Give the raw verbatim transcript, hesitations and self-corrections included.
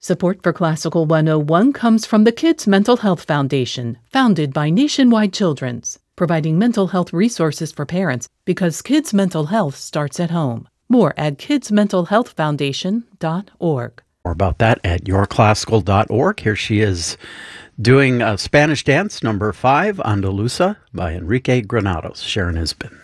Support for Classical one oh one comes from the Kids Mental Health Foundation, founded by Nationwide Children's, providing mental health resources for parents because kids' mental health starts at home. More at kids mental health foundation dot org. More about that at your classical dot org. Here she is doing a Spanish dance number five, Andalusa, by Enrique Granados. Sharon Isbin.